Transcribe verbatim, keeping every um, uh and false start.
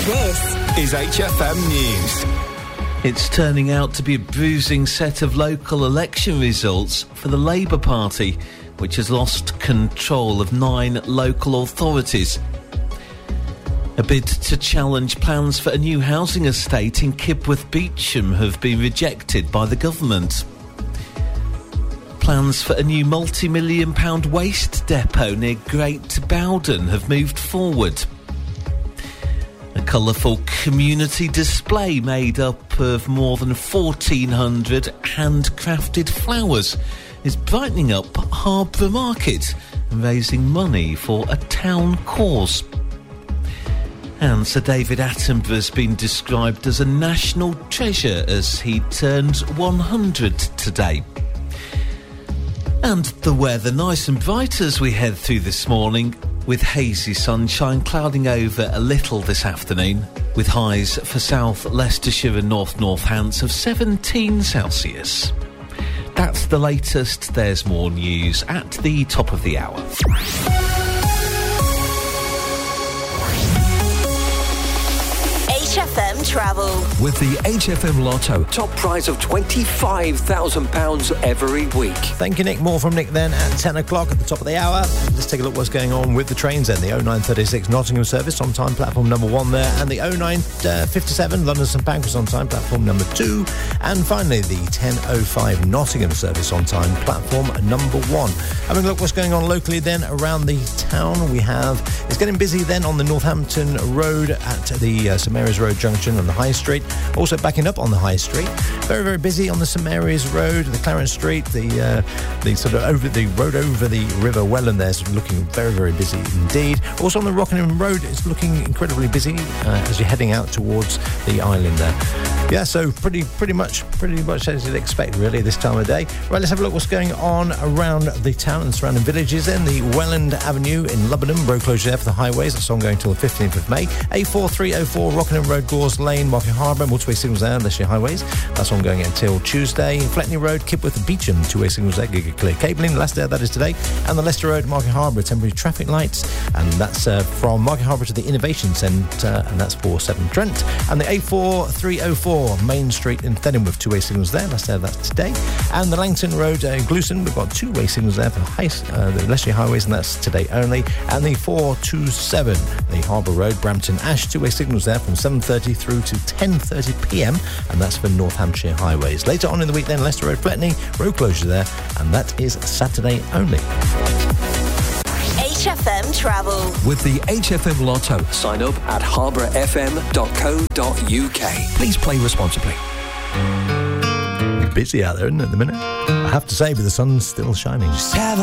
This is H F M News. It's turning out to be a bruising set of local election results for the Labour Party, which has lost control of nine local authorities. A bid to challenge plans for a new housing estate in Kibworth Beecham have been rejected by the government. Plans for a new multi-million pound waste depot near Great Bowden have moved forward. A colourful community display made up of more than fourteen hundred handcrafted flowers is brightening up Harborough Market and raising money for a town cause. And Sir David Attenborough has been described as a national treasure as he turns one hundred today. And the weather nice and bright as we head through this morning, with hazy sunshine clouding over a little this afternoon, with highs for South Leicestershire and North Northants of seventeen Celsius. That's the latest. There's more news at the top of the hour. H F M Travel. With the H F M Lotto, top prize of twenty-five thousand pounds every week. Thank you, Nick. More from Nick then at ten o'clock at the top of the hour. Let's take a look what's going on with the trains then. The oh nine thirty-six Nottingham service on time, platform number one there. And the oh nine fifty-seven London St Pancras on time, platform number two. And finally, the ten oh five Nottingham service on time, platform number one. Having a look what's going on locally then around the town. We have, it's getting busy then on the Northampton Road at the uh, St Mary's Road junction on the High Street. Also backing up on the High Street. Very, very busy on the St Mary's Road, the Clarence Street, the uh, the sort of over the road over the River Welland there, sort of looking very, very busy indeed. Also on the Rockingham Road, it's looking incredibly busy uh, as you're heading out towards the island there. Yeah, so pretty pretty much pretty much as you'd expect really this time of day. Right, let's have a look what's going on around the town and surrounding villages then. The Welland Avenue in Lubbockham, road closure there for the highways. That's ongoing until the fifteenth of May. A four three oh four Rockingham Road, Gores Lane, Market Harbour, motorway signals there, Leicestershire highways. That's ongoing until Tuesday. Fletney Road, Kibworth Beecham, two-way signals there, Giga Clear cabling. Last day, that is today. And the Leicester Road, Market Harbour, temporary traffic lights. And that's uh, from Market Harbour to the Innovation Centre, and that's for Severn Trent. And the A four three oh four Main Street in Thenham, two-way signals there. Last day, that's today. And the Langton Road, uh, Glueson, we've got two-way signals there for high, uh, the Leicestershire highways, and that's today only. And the four two seven, the Harbour Road, Brampton Ash, two-way signals there from seven thirty through to ten thirty p m, and that's for North Hampshire highways. Later on in the week then, Leicester Road, Fletney, road closure there, and that is Saturday only. H F M Travel. With the H F M Lotto, sign up at harborough f m dot co dot u k. Please play responsibly. Busy out there, isn't it, at the minute? I have to say, but the sun's still shining.